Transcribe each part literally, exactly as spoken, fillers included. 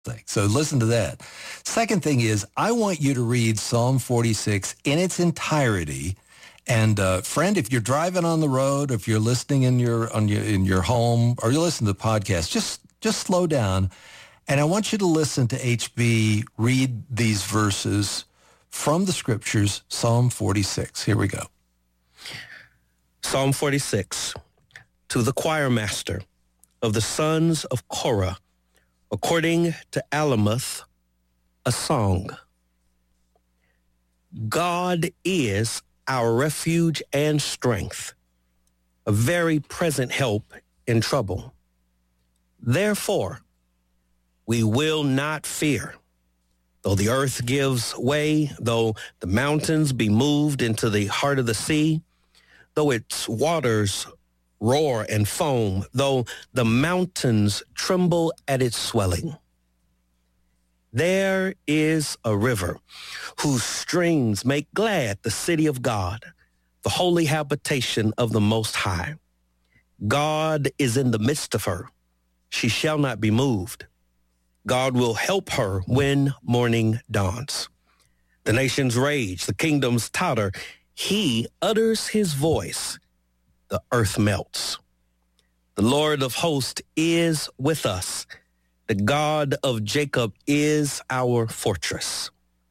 thing. So listen to that. Second thing is, I want you to read Psalm forty-six in its entirety. And uh, friend, if you're driving on the road, if you're listening in your on your in your home, or you listen to the podcast, just just slow down. And I want you to listen to H B read these verses from the scriptures, Psalm forty-six. Here we go. Psalm forty-six, to the choir master of the sons of Korah, according to Alamoth, a song. God is our refuge and strength, a very present help in trouble. Therefore, we will not fear, though the earth gives way, though the mountains be moved into the heart of the sea, though its waters roar and foam, though the mountains tremble at its swelling. There is a river whose streams make glad the city of God, the holy habitation of the Most High. God is in the midst of her. She shall not be moved. God will help her when morning dawns. The nations rage, the kingdoms totter. He utters his voice. The earth melts. The Lord of hosts is with us. The God of Jacob is our fortress.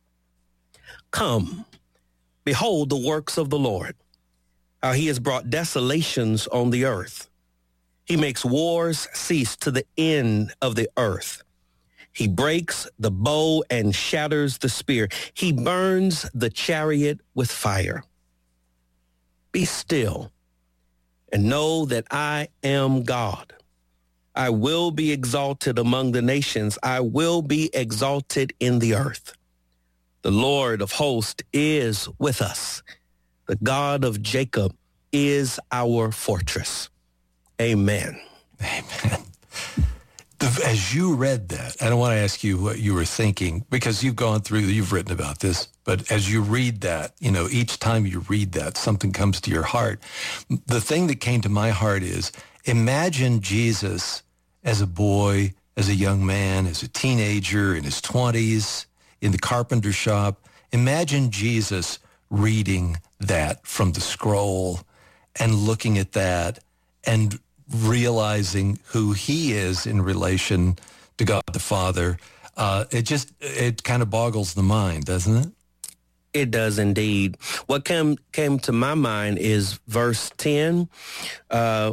Come, behold the works of the Lord, how he has brought desolations on the earth. He makes wars cease to the end of the earth. He breaks the bow and shatters the spear. He burns the chariot with fire. Be still and know that I am God. I will be exalted among the nations. I will be exalted in the earth. The Lord of hosts is with us. The God of Jacob is our fortress. Amen. Amen. As you read that, I don't want to ask you what you were thinking, because you've gone through, you've written about this, but as you read that, you know, each time you read that, something comes to your heart. The thing that came to my heart is, imagine Jesus as a boy, as a young man, as a teenager, in his twenties, in the carpenter shop. Imagine Jesus reading that from the scroll and looking at that and realizing who he is in relation to God the Father. Uh, it just, it kind of boggles the mind, doesn't it? It does indeed. What came came to my mind is verse ten. Uh,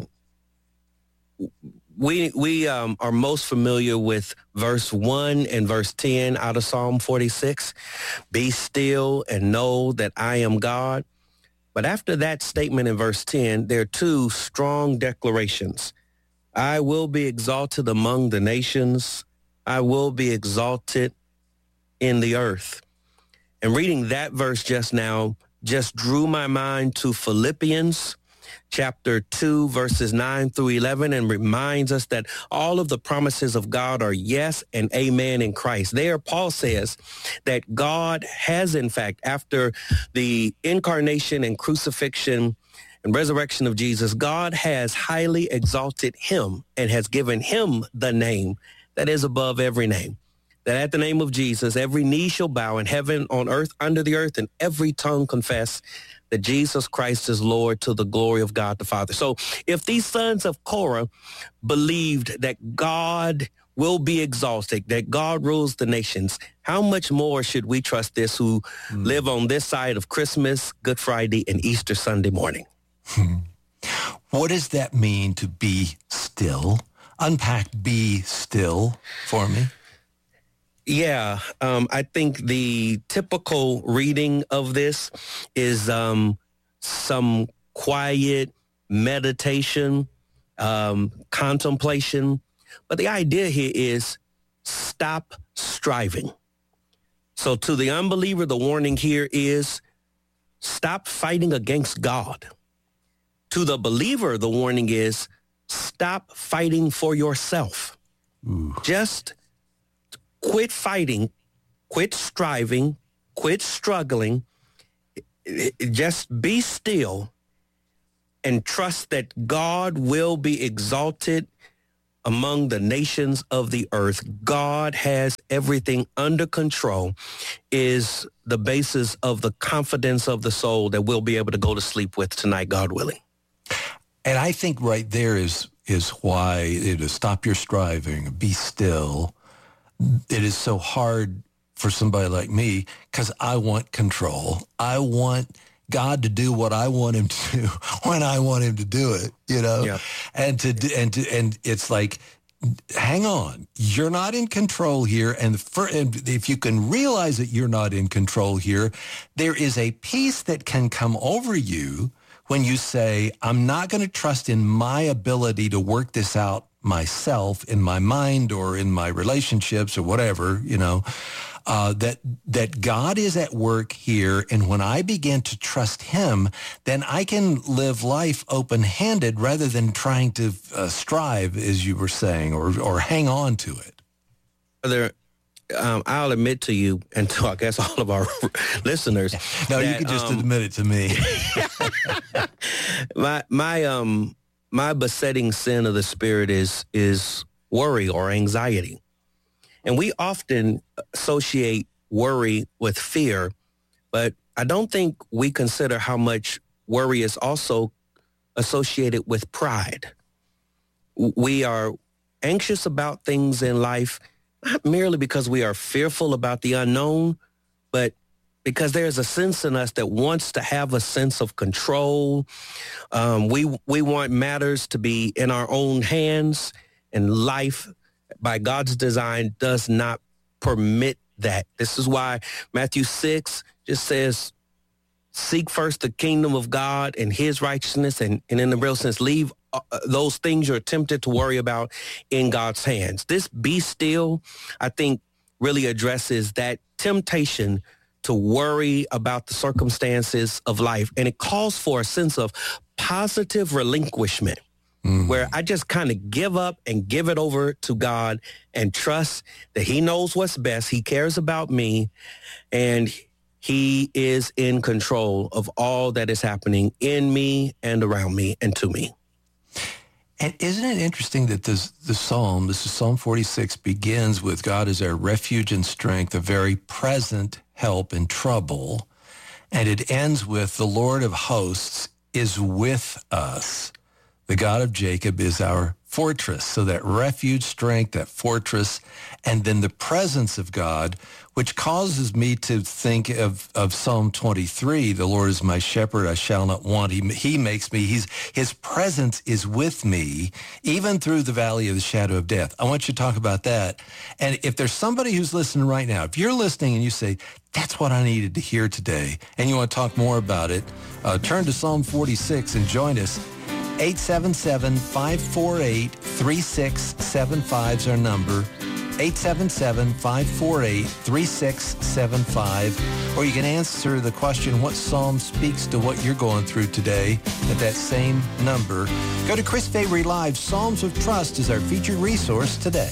we we um, are most familiar with verse one and verse ten out of Psalm forty-six. Be still and know that I am God. But after that statement in verse ten, there are two strong declarations. I will be exalted among the nations. I will be exalted in the earth. And reading that verse just now just drew my mind to Philippians chapter two, verses nine through eleven, and reminds us that all of the promises of God are yes and amen in Christ. There, Paul says that God has, in fact, after the incarnation and crucifixion and resurrection of Jesus, God has highly exalted him and has given him the name that is above every name. That at the name of Jesus, every knee shall bow in heaven, on earth, under the earth, and every tongue confess that Jesus Christ is Lord, to the glory of God the Father. So if these sons of Korah believed that God will be exalted, that God rules the nations, how much more should we trust this who mm. live on this side of Christmas, Good Friday, and Easter Sunday morning? Hmm. What does that mean to be still? Unpack be still for me. Yeah, um, I think the typical reading of this is um, some quiet meditation, um, contemplation. But the idea here is stop striving. So to the unbeliever, the warning here is stop fighting against God. To the believer, the warning is stop fighting for yourself. Ooh. Just quit fighting, quit striving, quit struggling. Just be still and trust that God will be exalted among the nations of the earth. God has everything under control is the basis of the confidence of the soul that we'll be able to go to sleep with tonight, God willing. And I think right there is is why it is stop your striving, be still. It is so hard for somebody like me because I want control. I want God to do what I want him to do when I want him to do it, you know? Yeah. And to and to, and it's like, hang on, you're not in control here. And, for, and if you can realize that you're not in control here, there is a peace that can come over you when you say, I'm not going to trust in my ability to work this out myself in my mind or in my relationships or whatever, you know, uh, that that God is at work here. And when I begin to trust him, then I can live life open-handed rather than trying to uh, strive, as you were saying, or or hang on to it. Brother, um, I'll admit to you and to, I guess, all of our listeners. No, that, you can just um, admit it to me. my my um my besetting sin of the spirit is is worry or anxiety. And we often associate worry with fear, but I don't think we consider how much worry is also associated with pride. We are anxious about things in life, not merely because we are fearful about the unknown, but because there's a sense in us that wants to have a sense of control. Um, we we want matters to be in our own hands, and life, by God's design, does not permit that. This is why Matthew six just says, seek first the kingdom of God and his righteousness, and, and in the real sense, leave uh, those things you're tempted to worry about in God's hands. This be still, I think, really addresses that temptation to worry about the circumstances of life. And it calls for a sense of positive relinquishment, mm-hmm. where I just kind of give up and give it over to God and trust that he knows what's best. He cares about me, and he is in control of all that is happening in me and around me and to me. And isn't it interesting that this the psalm, this is Psalm forty-six, begins with God is our refuge and strength, a very present help in trouble. And it ends with the Lord of hosts is with us. The God of Jacob is our fortress. So that refuge, strength, that fortress, and then the presence of God, which causes me to think of, of Psalm twenty-three, the Lord is my shepherd, I shall not want. He, he makes me, he's, his presence is with me, even through the valley of the shadow of death. I want you to talk about that. And if there's somebody who's listening right now, if you're listening and you say, that's what I needed to hear today, and you want to talk more about it, uh, turn to Psalm forty-six and join us. eight seven seven, five four eight, three six seven five is our number. eight seven seven, five four eight, three six seven five. Or you can answer the question, what psalm speaks to what you're going through today, at that same number. Go to Chris Fabry Live. Psalms of Trust is our featured resource today.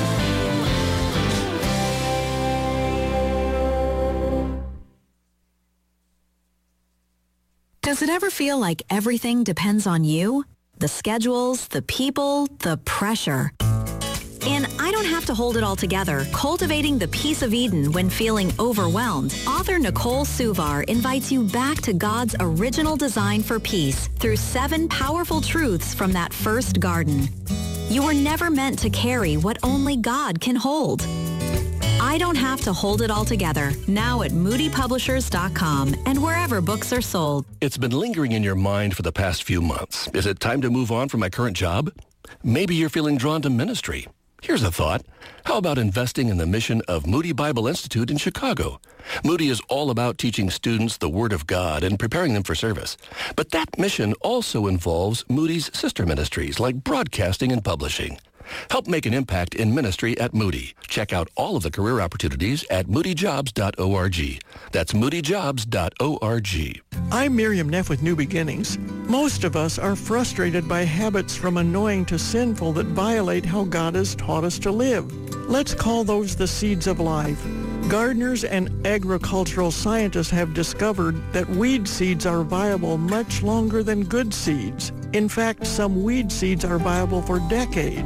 Does it ever feel like everything depends on you? The schedules, the people, the pressure. In I Don't Have to Hold It All Together, Cultivating the Peace of Eden When Feeling Overwhelmed, author Nicole Suvar invites you back to God's original design for peace through seven powerful truths from that first garden. You were never meant to carry what only God can hold. I Don't Have to Hold It All Together, now at moody publishers dot com and wherever books are sold. It's been lingering in your mind for the past few months. Is it time to move on from my current job? Maybe you're feeling drawn to ministry. Here's a thought. How about investing in the mission of Moody Bible Institute in Chicago? Moody is all about teaching students the Word of God and preparing them for service. But that mission also involves Moody's sister ministries like broadcasting and publishing. Help make an impact in ministry at Moody. Check out all of the career opportunities at moody jobs dot org. That's moody jobs dot org. I'm Miriam Neff with New Beginnings. Most of us are frustrated by habits from annoying to sinful that violate how God has taught us to live. Let's call those the seeds of life. Gardeners and agricultural scientists have discovered that weed seeds are viable much longer than good seeds. In fact, some weed seeds are viable for decades.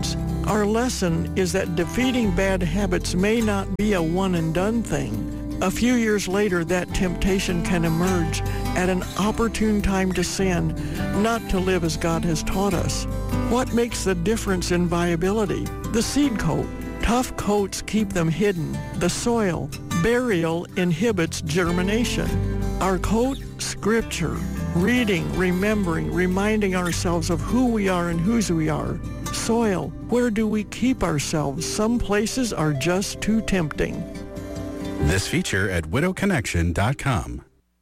Our lesson is that defeating bad habits may not be a one-and-done thing. A few years later, that temptation can emerge at an opportune time to sin, not to live as God has taught us. What makes the difference in viability? The seed coat. Tough coats keep them hidden. The soil. Burial inhibits germination. Our coat, Scripture. Reading, remembering, reminding ourselves of who we are and whose we are. Soil. Where do we keep ourselves? Some places are just too tempting. This feature at widow connection dot com.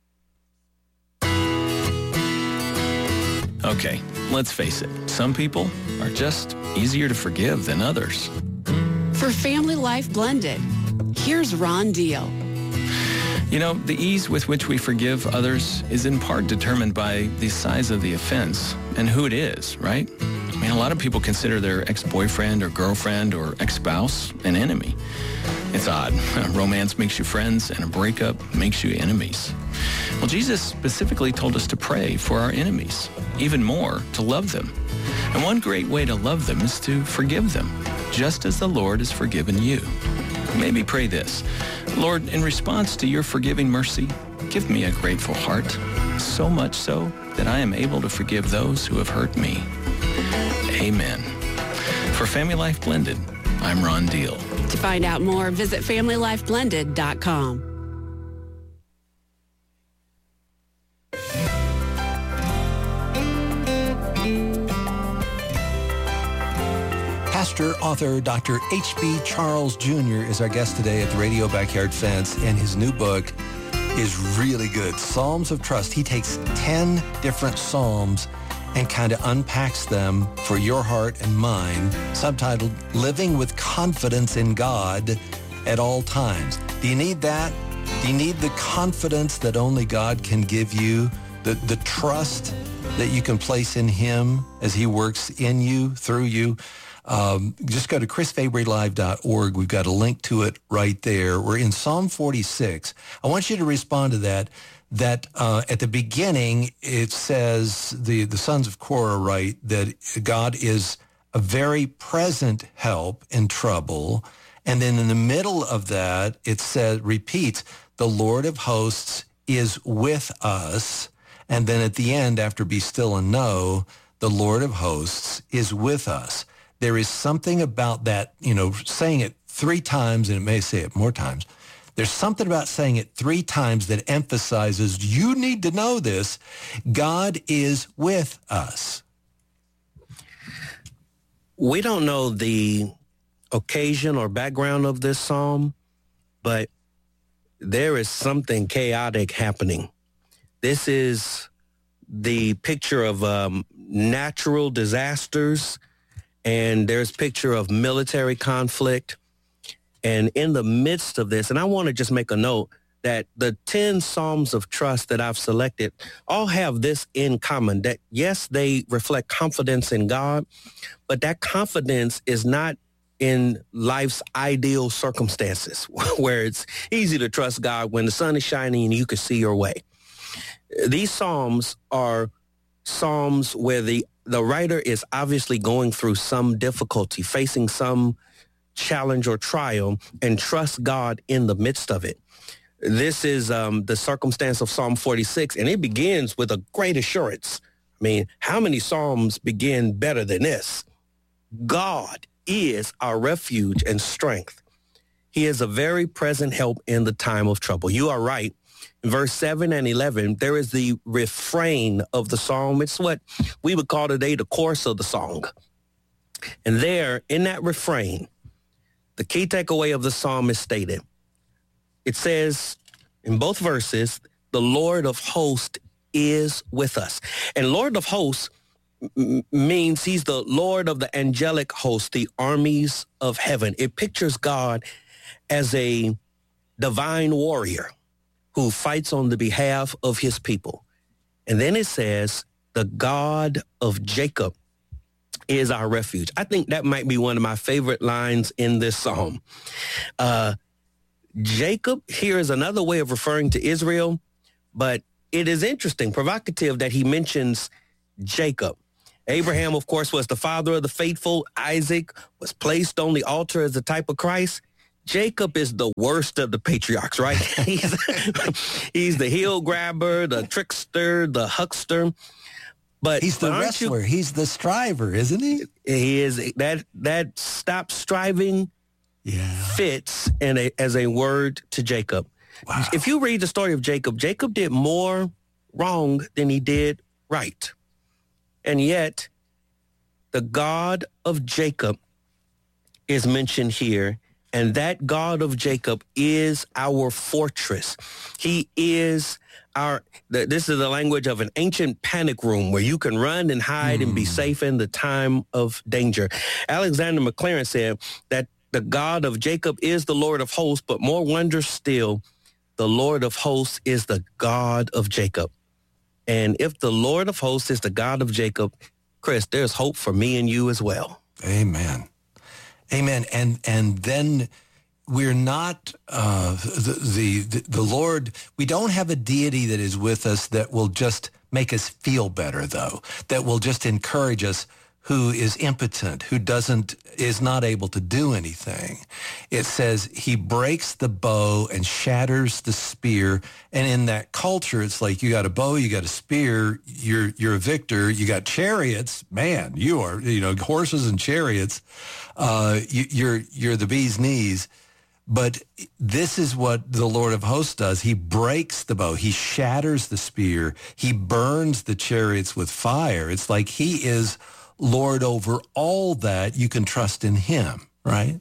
Okay, let's face it. Some people are just easier to forgive than others. For Family Life Blended, here's Ron Deal. You know, the ease with which we forgive others is in part determined by the size of the offense and who it is, right? I mean, a lot of people consider their ex-boyfriend or girlfriend or ex-spouse an enemy. It's odd. Romance makes you friends and a breakup makes you enemies. Well, Jesus specifically told us to pray for our enemies, even more, to love them. And one great way to love them is to forgive them, just as the Lord has forgiven you. Maybe pray this: Lord, in response to your forgiving mercy, give me a grateful heart, so much so that I am able to forgive those who have hurt me. Amen. For Family Life Blended, I'm Ron Deal. To find out more, visit family life blended dot com. Pastor, author, Doctor H B Charles Junior is our guest today at the Radio Backyard Fence, and his new book is really good, Psalms of Trust. He takes ten different psalms and kind of unpacks them for your heart and mine, subtitled Living with Confidence in God at All Times. Do you need that? Do you need the confidence that only God can give you, the, the trust that you can place in him as he works in you, through you? Um, just go to chris fabry live dot org. We've got a link to it right there. We're in Psalm forty-six. I want you to respond to that. That uh, at the beginning, it says, the, the sons of Korah write that God is a very present help in trouble. And then in the middle of that, it says, repeats, the Lord of hosts is with us. And then at the end, after be still and know, the Lord of hosts is with us. There is something about that, you know, saying it three times, and it may say it more times. There's something about saying it three times that emphasizes, you need to know this, God is with us. We don't know the occasion or background of this psalm, but there is something chaotic happening. This is the picture of um, natural disasters, and there's a picture of military conflict. And in the midst of this, and I want to just make a note that the ten Psalms of Trust that I've selected all have this in common, that yes, they reflect confidence in God, but that confidence is not in life's ideal circumstances where it's easy to trust God when the sun is shining and you can see your way. These Psalms are Psalms where the, the writer is obviously going through some difficulty, facing some challenge or trial, and trust God in the midst of it. This is um, the circumstance of Psalm forty-six, and it begins with a great assurance. I mean, how many Psalms begin better than this? God is our refuge and strength. He is a very present help in the time of trouble. You are right. In verse seven and eleven, there is the refrain of the psalm. It's what we would call today the chorus of the song. And there, in that refrain, the key takeaway of the psalm is stated. It says in both verses, the Lord of hosts is with us. And Lord of hosts m- means he's the Lord of the angelic host, the armies of heaven. It pictures God as a divine warrior who fights on the behalf of his people. And then it says, the God of Jacob is our refuge. I think that might be one of my favorite lines in this psalm. Uh, Jacob here is another way of referring to Israel, but it is interesting, provocative that he mentions Jacob. Abraham, of course, was the father of the faithful. Isaac was placed on the altar as a type of Christ. Jacob is the worst of the patriarchs, right? he's, he's the heel grabber, the trickster, the huckster. But he's the wrestler. You, he's the striver, isn't he? He is. That that stop striving yeah. fits in a, as a word to Jacob. Wow. If you read the story of Jacob, Jacob did more wrong than he did right. And yet, the God of Jacob is mentioned here. And that God of Jacob is our fortress. He is our, the, this is the language of an ancient panic room where you can run and hide mm. and be safe in the time of danger. Alexander McLaren said that the God of Jacob is the Lord of hosts, but more wondrous still, the Lord of hosts is the God of Jacob. And if the Lord of hosts is the God of Jacob, Chris, there's hope for me and you as well. Amen. Amen. And and then we're not uh, the, the the Lord. We don't have a deity that is with us that will just make us feel better, though. That will just encourage us, who is impotent, who doesn't is not able to do anything. It says he breaks the bow and shatters the spear. And in that culture, it's like you got a bow, you got a spear, you're you're a victor. You got chariots, man, you are you know horses and chariots. Uh, you, you're you're the bee's knees. But this is what the Lord of hosts does. He breaks the bow. He shatters the spear. He burns the chariots with fire. It's like he is Lord over all that. You can trust in him, right?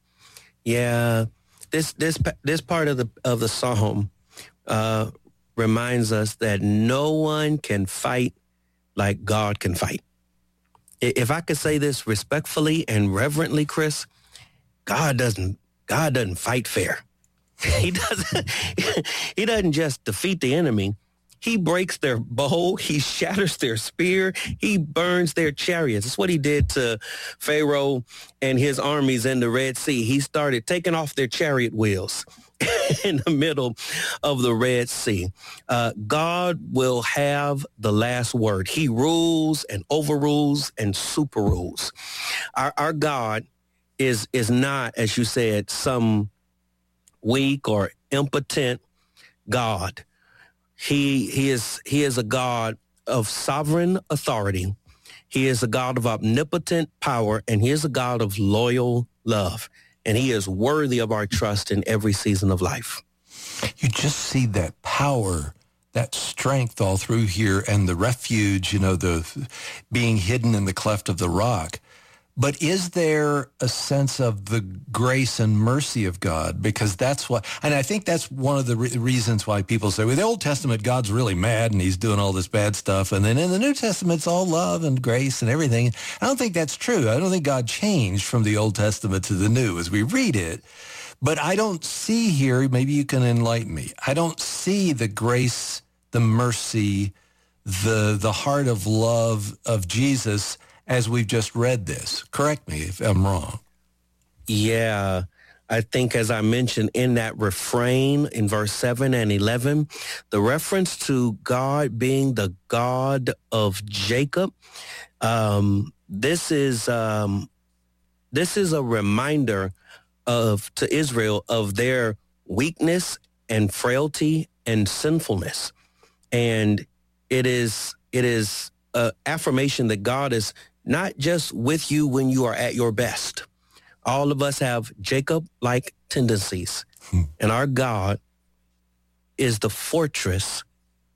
Yeah. This this this part of the of the psalm uh, reminds us that no one can fight like God can fight. If I could say this respectfully and reverently, Chris, God doesn't God doesn't fight fair. He doesn't he doesn't just defeat the enemy. He breaks their bow. He shatters their spear. He burns their chariots. That's what he did to Pharaoh and his armies in the Red Sea. He started taking off their chariot wheels in the middle of the Red Sea. Uh, God will have the last word. He rules and overrules and super rules. Our, our God is, is not, as you said, some weak or impotent God. He he is he is a God of sovereign authority. He is a God of omnipotent power, and he is a God of loyal love. And he is worthy of our trust in every season of life. You just see that power, that strength all through here, and the refuge, you know, the being hidden in the cleft of the rock. But is there a sense of the grace and mercy of God? Because that's what, and I think that's one of the re- reasons why people say, well, the Old Testament, God's really mad and he's doing all this bad stuff. And then in the New Testament, it's all love and grace and everything. I don't think that's true. I don't think God changed from the Old Testament to the New as we read it. But I don't see here, maybe you can enlighten me, I don't see the grace, the mercy, the the heart of love of Jesus as we've just read this. Correct me if I'm wrong. Yeah, I think as I mentioned in that refrain in verse seven and eleven, the reference to God being the God of Jacob, um, this is um, this is a reminder of to Israel of their weakness and frailty and sinfulness. And it is it is an affirmation that God is not just with you when you are at your best. All of us have Jacob-like tendencies, hmm. and our God is the fortress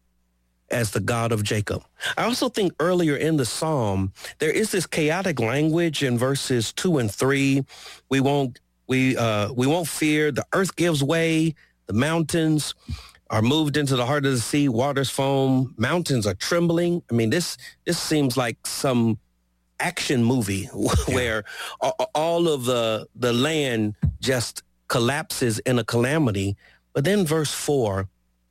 as the God of Jacob. I also think earlier in the psalm, there is this chaotic language in verses two and three. We won't, we, uh, we won't fear. The earth gives way. The mountains are moved into the heart of the sea. Waters foam. Mountains are trembling. I mean, this, this seems like some action movie where yeah. all of the the land just collapses in a calamity. But then verse four,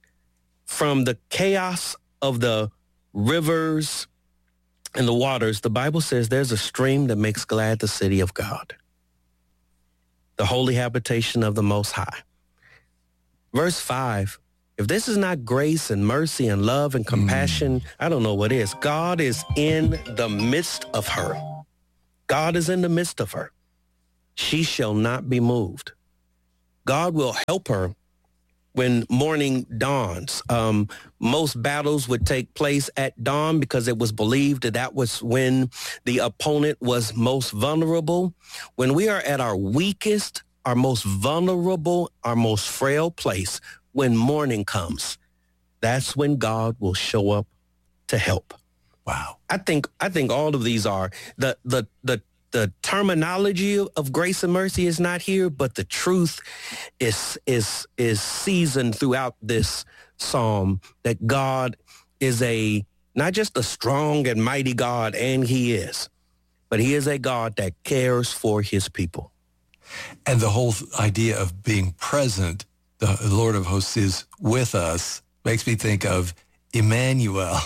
from the chaos of the rivers and the waters, the Bible says there's a stream that makes glad the city of God, the holy habitation of the Most High. Verse five If this is not grace and mercy and love and compassion, mm. I don't know what is. God is in the midst of her. God is in the midst of her. She shall not be moved. God will help her when morning dawns. Um, most battles would take place at dawn because it was believed that that was when the opponent was most vulnerable. When we are at our weakest, our most vulnerable, our most frail place, when morning comes, that's when God will show up to help. Wow. I think I think all of these are the the the the terminology of grace and mercy is not here, but the truth is is is seasoned throughout this psalm that God is a not just a strong and mighty God, and he is, but he is a God that cares for his people. And the whole idea of being present, the Lord of hosts is with us, makes me think of Emmanuel,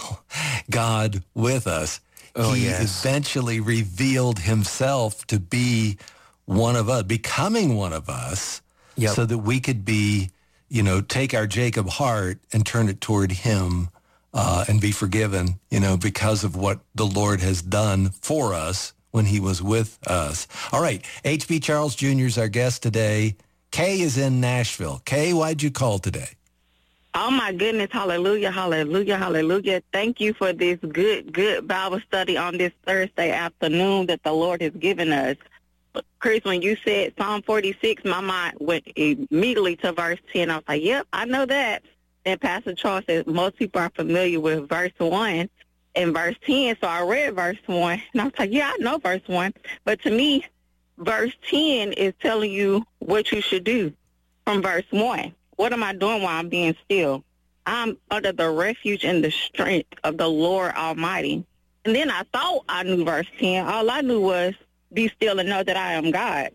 God with us. Oh, he yes. eventually revealed himself to be one of us, becoming one of us, yep. so that we could be, you know, take our Jacob heart and turn it toward him uh, and be forgiven, you know, because of what the Lord has done for us when he was with us. All right, H B Charles Junior is our guest today. Kay is in Nashville. Kay, why'd you call today? Oh, my goodness. Hallelujah, hallelujah, hallelujah. Thank you for this good, good Bible study on this Thursday afternoon that the Lord has given us. Chris, when you said Psalm forty-six, my mind went immediately to verse ten. I was like, yep, I know that. And Pastor Charles said most people are familiar with verse one and verse ten. So I read verse one, and I was like, yeah, I know verse one. But to me, verse ten is telling you what you should do from verse one. What am I doing while I'm being still? I'm under the refuge and the strength of the Lord Almighty. And then I thought I knew verse ten. All I knew was, be still and know that I am God.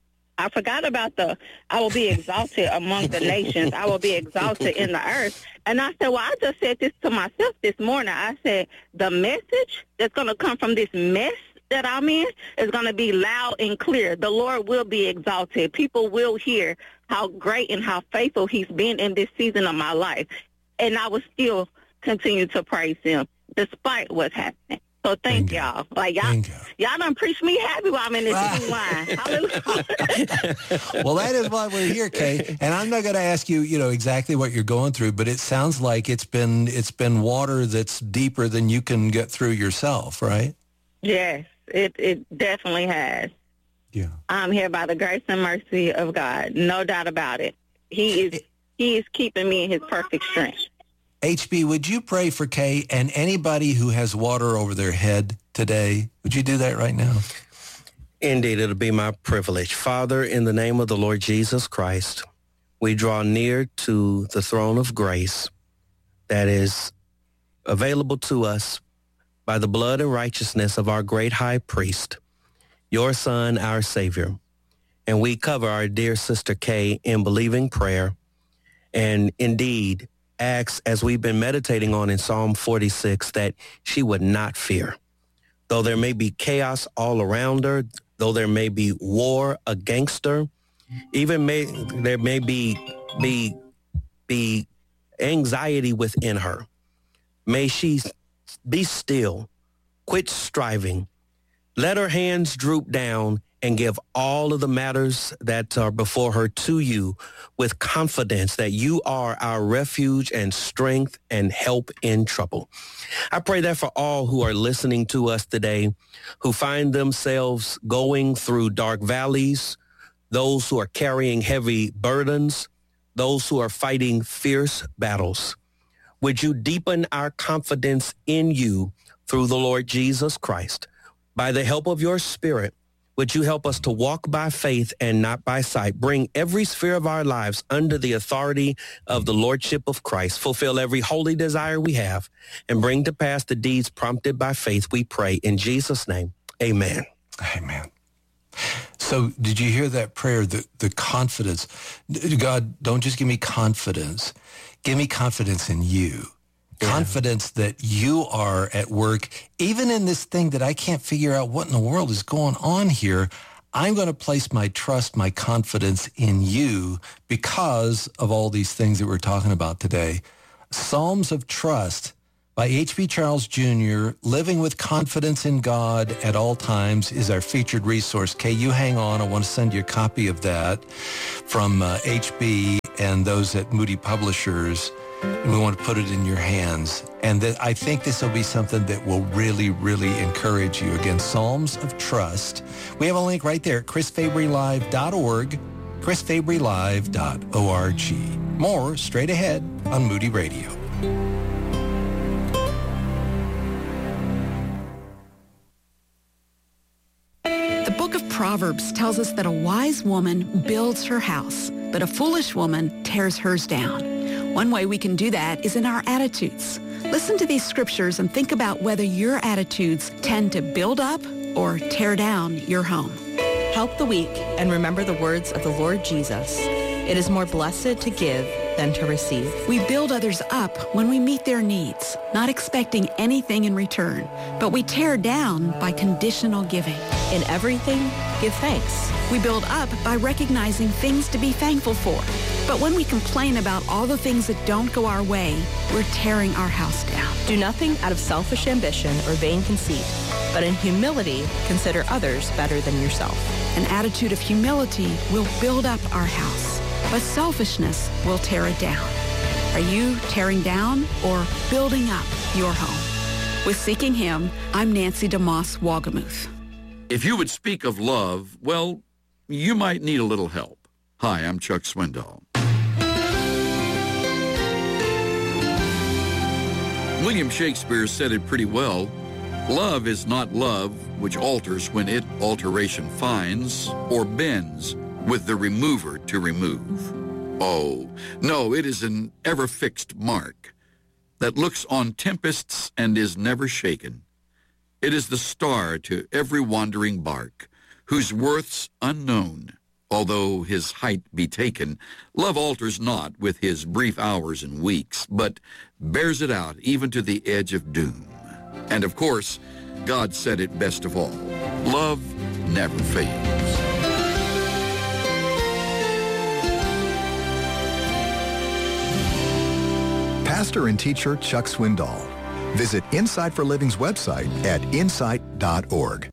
I forgot about the, I will be exalted among the nations. I will be exalted in the earth. And I said, well, I just said this to myself this morning. I said, the message that's going to come from this mess that I'm in is going to be loud and clear. The Lord will be exalted. People will hear how great and how faithful he's been in this season of my life. And I will still continue to praise him despite what's happening. So thank Bingo. y'all. Like y'all, Bingo. y'all done preach me happy while I'm in this line. Hallelujah. Well, that is why we're here, Kay. And I'm not going to ask you, you know, exactly what you're going through, but it sounds like it's been it's been water that's deeper than you can get through yourself, right? Yes, it it definitely has. Yeah. I'm here by the grace and mercy of God, no doubt about it. He is he is keeping me in his perfect strength. H B, would you pray for Kay and anybody who has water over their head today? Would you do that right now? Indeed, it'll be my privilege. Father, in the name of the Lord Jesus Christ, we draw near to the throne of grace that is available to us by the blood and righteousness of our great high priest, your Son, our Savior. And we cover our dear sister Kay in believing prayer, and indeed asks, as we've been meditating on in Psalm forty-six, that she would not fear. Though there may be chaos all around her, though there may be war against her, even may there may be be be anxiety within her, may she be still, quit striving, let her hands droop down, and give all of the matters that are before her to you with confidence that you are our refuge and strength and help in trouble. I pray that for all who are listening to us today, who find themselves going through dark valleys, those who are carrying heavy burdens, those who are fighting fierce battles, would you deepen our confidence in you through the Lord Jesus Christ? By the help of your Spirit, would you help us to walk by faith and not by sight? Bring every sphere of our lives under the authority of the Lordship of Christ. Fulfill every holy desire we have and bring to pass the deeds prompted by faith, we pray. In Jesus' name, amen. Amen. So did you hear that prayer, the, the confidence? God, don't just give me confidence. Give me confidence in you. Yeah. Confidence that you are at work, even in this thing that I can't figure out what in the world is going on here. I'm going to place my trust, my confidence in you because of all these things that we're talking about today. Psalms of Trust by H B Charles Junior Living with Confidence in God at All Times is our featured resource. Kay, you hang on. I want to send you a copy of that from uh, H B and those at Moody Publishers. And we want to put it in your hands. And that I think this will be something that will really, really encourage you. Again, Psalms of Trust. We have a link right there at chris fabry live dot org, chris fabry live dot org. More straight ahead on Moody Radio. The book of Proverbs tells us that a wise woman builds her house, but a foolish woman tears hers down. One way we can do that is in our attitudes. Listen to these scriptures and think about whether your attitudes tend to build up or tear down your home. Help the weak and remember the words of the Lord Jesus. It is more blessed to give than to receive. We build others up when we meet their needs, not expecting anything in return, but we tear down by conditional giving. In everything, give thanks. We build up by recognizing things to be thankful for. But when we complain about all the things that don't go our way, we're tearing our house down. Do nothing out of selfish ambition or vain conceit, but in humility consider others better than yourself. An attitude of humility will build up our house, but selfishness will tear it down. Are you tearing down or building up your home? With Seeking Him, I'm Nancy DeMoss Wagamuth. If you would speak of love, well, you might need a little help. Hi, I'm Chuck Swindoll. William Shakespeare said it pretty well. Love is not love which alters when it alteration finds, or bends with the remover to remove. Oh, no, it is an ever-fixed mark that looks on tempests and is never shaken. It is the star to every wandering bark, whose worth's unknown, although his height be taken. Love alters not with his brief hours and weeks, but bears it out even to the edge of doom. And of course, God said it best of all. Love never fails. Pastor and teacher Chuck Swindoll. Visit Insight for Living's website at insight dot org.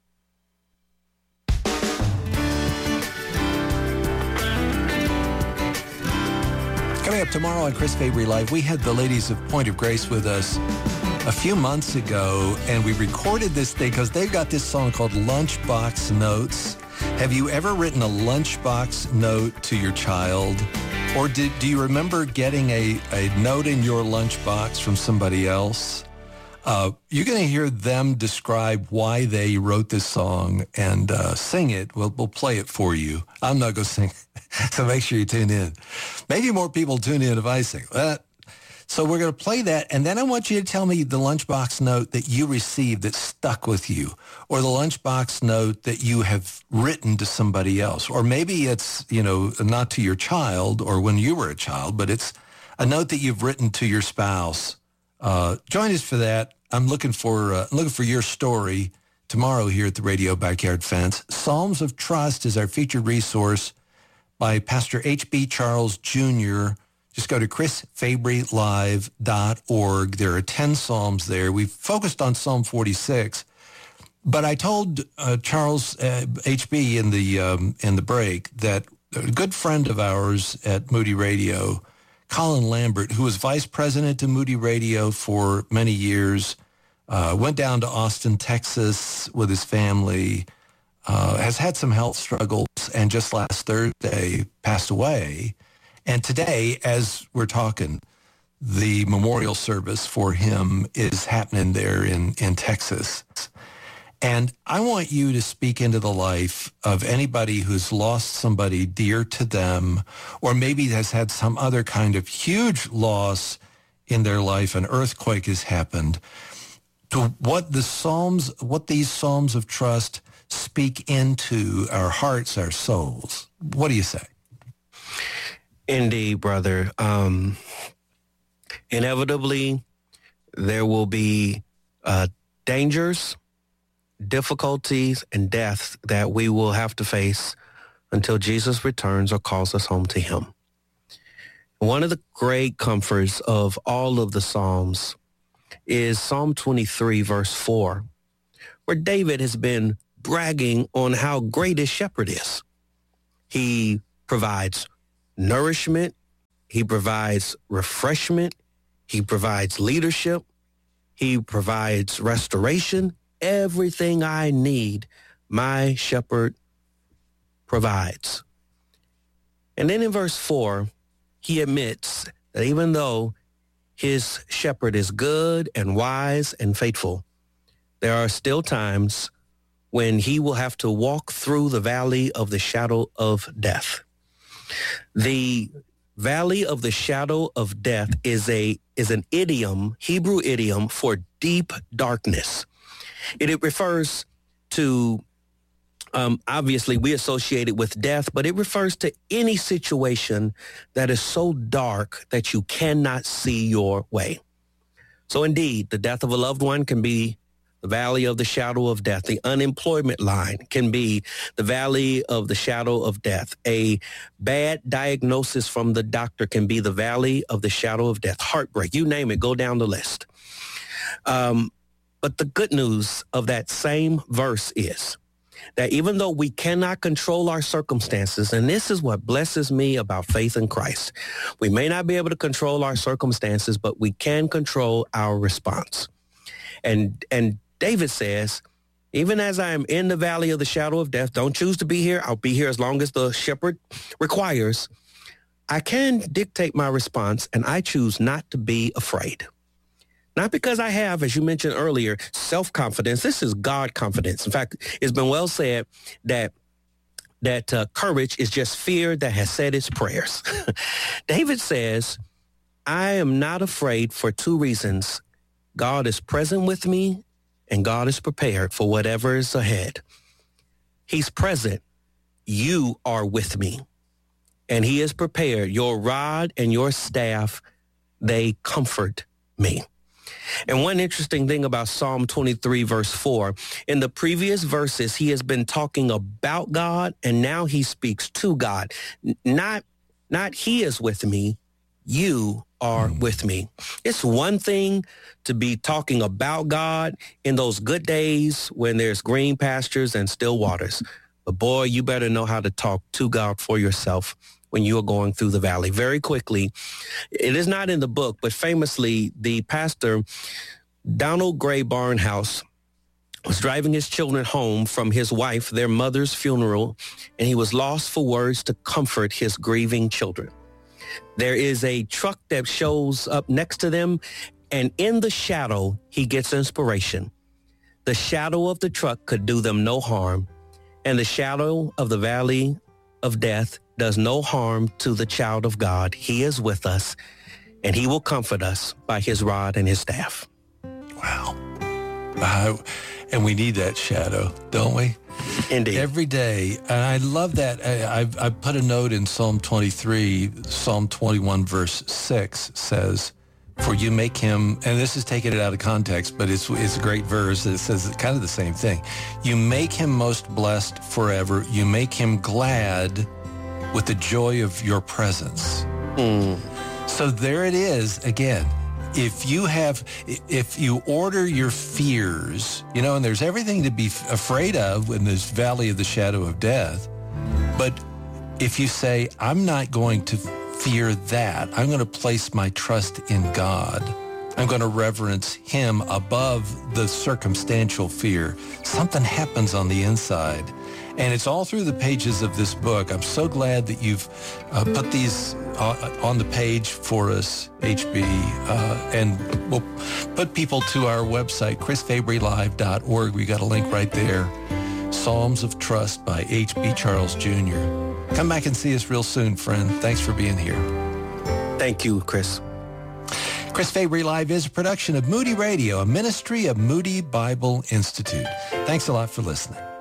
Coming up tomorrow on Chris Fabry Live, we had the ladies of Point of Grace with us a few months ago, and we recorded this thing because they've got this song called Lunchbox Notes. Have you ever written a lunchbox note to your child? Or did, do you remember getting a, a note in your lunchbox from somebody else? Uh, you're going to hear them describe why they wrote this song and uh, sing it. We'll, we'll play it for you. I'm not going to sing, so make sure you tune in. Maybe more people tune in if I sing. Uh, so we're going to play that, and then I want you to tell me the lunchbox note that you received that stuck with you, or the lunchbox note that you have written to somebody else. Or maybe it's, you know, not to your child or when you were a child, but it's a note that you've written to your spouse. Uh, join us for that. I'm looking for uh, looking for your story tomorrow here at the Radio Backyard Fence. Psalms of Trust is our featured resource by Pastor H B Charles Junior Just go to chris fabry live dot org. There are ten psalms there. We've focused on Psalm forty-six, but I told uh, Charles uh, H B in the um, in the break that a good friend of ours at Moody Radio, Colin Lambert, who was vice president of Moody Radio for many years, uh, went down to Austin, Texas with his family, uh, has had some health struggles, and just last Thursday passed away. And today, as we're talking, the memorial service for him is happening there in, in Texas. And I want you to speak into the life of anybody who's lost somebody dear to them, or maybe has had some other kind of huge loss in their life. An earthquake has happened. To what the Psalms, what these Psalms of Trust speak into our hearts, our souls. What do you say? Indeed, brother. Um, inevitably, there will be uh, dangers. difficulties and death that we will have to face until Jesus returns or calls us home to him. One of the great comforts of all of the Psalms is Psalm twenty-three, verse four, where David has been bragging on how great his shepherd is. He provides nourishment. He provides refreshment. He provides leadership. He provides restoration. Everything I need, my shepherd provides. And then in verse four, he admits that even though his shepherd is good and wise and faithful, there are still times when he will have to walk through the valley of the shadow of death. The valley of the shadow of death is a is an idiom, Hebrew idiom for deep darkness. It, it refers to, um, obviously we associate it with death, but it refers to any situation that is so dark that you cannot see your way. So indeed, the death of a loved one can be the valley of the shadow of death. The unemployment line can be the valley of the shadow of death. A bad diagnosis from the doctor can be the valley of the shadow of death. Heartbreak, you name it, go down the list. Um, but the good news of that same verse is that even though we cannot control our circumstances, and this is what blesses me about faith in Christ, we may not be able to control our circumstances, but we can control our response. And, and David says, even as I am in the valley of the shadow of death, don't choose to be here. I'll be here as long as the shepherd requires. I can dictate my response, and I choose not to be afraid. Not because I have, as you mentioned earlier, self-confidence. This is God confidence. In fact, it's been well said that that uh, courage is just fear that has said its prayers. David says, I am not afraid for two reasons. God is present with me, and God is prepared for whatever is ahead. He's present. You are with me, and he is prepared. Your rod and your staff, they comfort me. And one interesting thing about Psalm twenty-three, verse four, in the previous verses, he has been talking about God, and now he speaks to God. Not, not he is with me, you are with me. It's one thing to be talking about God in those good days when there's green pastures and still waters. But boy, you better know how to talk to God for yourself when you are going through the valley. Very quickly, it is not in the book, but famously, the pastor, Donald Gray Barnhouse, was driving his children home from his wife, their mother's funeral, and he was lost for words to comfort his grieving children. There is a truck that shows up next to them, and in the shadow, he gets inspiration. The shadow of the truck could do them no harm, and the shadow of the valley of death does no harm to the child of God. He is with us, and he will comfort us by his rod and his staff. Wow. Uh, and we need that shadow, don't we? Indeed. Every day. And I love that. I, I've, I put a note in Psalm twenty-three, Psalm twenty-one, verse six says, for you make him, and this is taking it out of context, but it's it's a great verse. It says kind of the same thing. You make him most blessed forever. You make him glad with the joy of your presence. Mm. So there it is again. If you have, if you order your fears, you know, and there's everything to be afraid of in this valley of the shadow of death, but if you say, I'm not going to fear that, I'm going to place my trust in God, I'm going to reverence him above the circumstantial fear, something happens on the inside. And it's all through the pages of this book. I'm so glad that you've uh, put these uh, on the page for us, H B. Uh, and we'll put people to our website, chris fabry live dot org. We got a link right there. Psalms of Trust by H B. Charles Junior Come back and see us real soon, friend. Thanks for being here. Thank you, Chris. Chris Fabry Live is a production of Moody Radio, a ministry of Moody Bible Institute. Thanks a lot for listening.